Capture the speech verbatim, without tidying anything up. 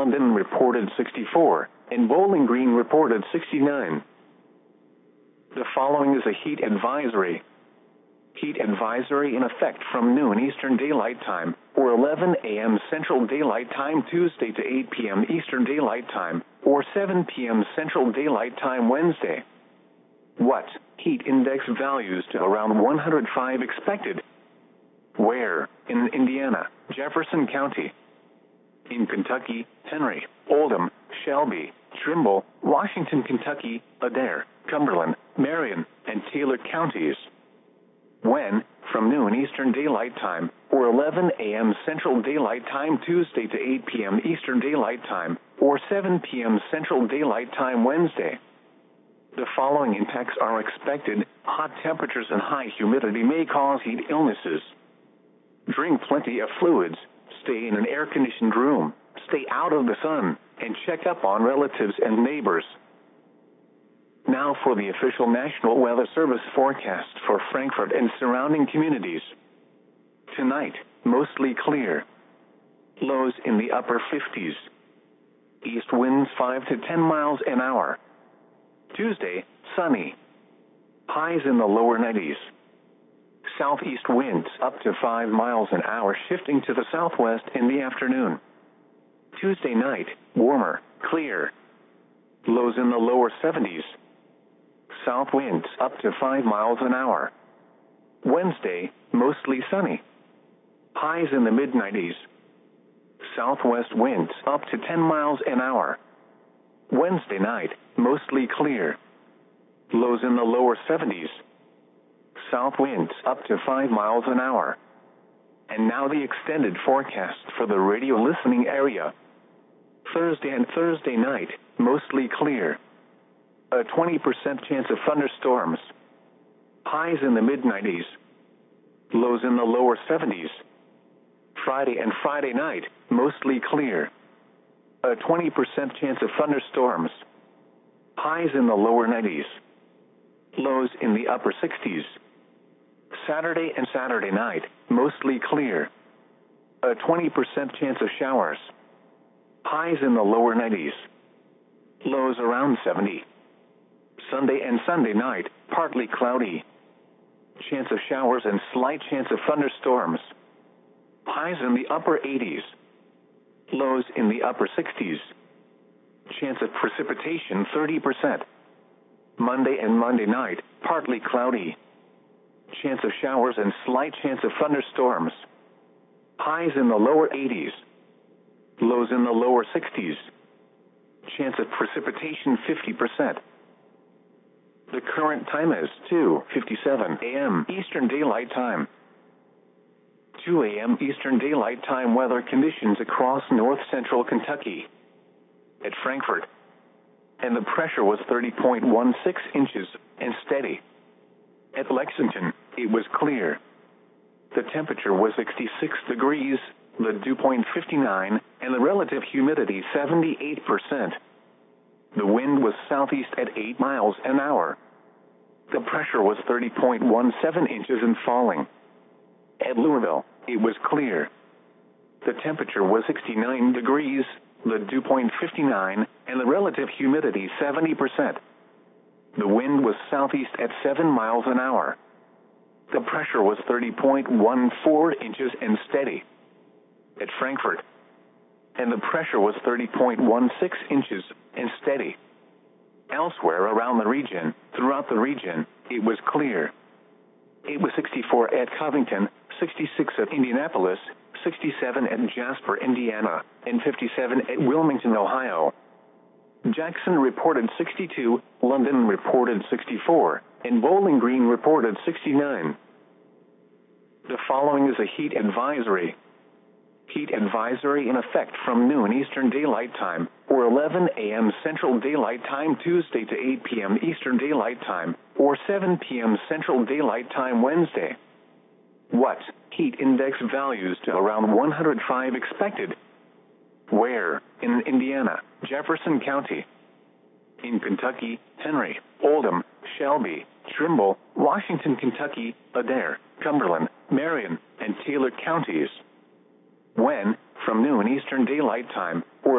London reported sixty-four, and Bowling Green reported sixty-nine. The following is a heat advisory. Heat advisory in effect from noon Eastern Daylight Time, or eleven a m Central Daylight Time Tuesday to eight p m Eastern Daylight Time, or seven p m Central Daylight Time Wednesday. What? Heat index values to around one hundred five expected. Where? In Indiana, Jefferson County. In Kentucky, Henry, Oldham, Shelby, Trimble, Washington, Kentucky, Adair, Cumberland, Marion, and Taylor counties. When? From noon Eastern Daylight Time, or eleven a m Central Daylight Time Tuesday to eight p m Eastern Daylight Time, or seven p m Central Daylight Time Wednesday. The following impacts are expected. Hot temperatures and high humidity may cause heat illnesses. Drink plenty of fluids, stay in an air-conditioned room, stay out of the sun, and check up on relatives and neighbors. Now for the official National Weather Service forecast for Frankfort and surrounding communities. Tonight, mostly clear. Lows in the upper fifties. East winds five to ten miles an hour. Tuesday, sunny. Highs in the lower nineties. Southeast winds up to five miles an hour, shifting to the southwest in the afternoon. Tuesday night, warmer, clear. Lows in the lower seventies. South winds up to five miles an hour. Wednesday, mostly sunny. Highs in the mid nineties. Southwest winds up to ten miles an hour. Wednesday night, mostly clear. Lows in the lower seventies. South winds up to five miles an hour. And now the extended forecast for the radio listening area. Thursday and Thursday night, mostly clear. A twenty percent chance of thunderstorms. Highs in the mid nineties. Lows in the lower seventies. Friday and Friday night, mostly clear. A twenty percent chance of thunderstorms. Highs in the lower nineties. Lows in the upper sixties. Saturday and Saturday night, mostly clear. A twenty percent chance of showers. Highs in the lower nineties. Lows around seventy. Sunday and Sunday night, partly cloudy. Chance of showers and slight chance of thunderstorms. Highs in the upper eighties. Lows in the upper sixties. Chance of precipitation thirty percent. Monday and Monday night, partly cloudy. Chance of showers and slight chance of thunderstorms. Highs in the lower eighties. Lows in the lower sixties. Chance of precipitation fifty percent. The current time is two fifty-seven a m Eastern Daylight Time. two a m Eastern Daylight Time weather conditions across north central Kentucky. At Frankfort. And the pressure was thirty point one six inches and steady. At Lexington, it was clear. The temperature was sixty-six degrees, the dew point fifty-nine, and the relative humidity seventy-eight percent. The wind was southeast at eight miles an hour. The pressure was thirty point one seven inches and falling. At Louisville, it was clear. The temperature was sixty-nine degrees, the dew point fifty-nine, and the relative humidity seventy percent. The wind was southeast at seven miles an hour. The pressure was thirty point one four inches and steady. At Frankfort. And the pressure was thirty point one six inches and steady. Elsewhere around the region, throughout the region, it was clear. It was sixty-four at Covington, sixty-six at Indianapolis, sixty-seven at Jasper, Indiana, and fifty-seven at Wilmington, Ohio. Jackson reported sixty-two, London reported sixty-four, and Bowling Green reported sixty-nine. The following is a heat advisory. Heat advisory in effect from noon Eastern Daylight Time, or eleven a m Central Daylight Time Tuesday to eight p m Eastern Daylight Time, or seven p m Central Daylight Time Wednesday. What? Heat index values to around one hundred five expected. Where? In Indiana, Jefferson County. In Kentucky, Henry, Oldham, Shelby, Trimble, Washington, Kentucky, Adair, Cumberland, Marion, and Taylor counties. When? From noon Eastern Daylight Time, or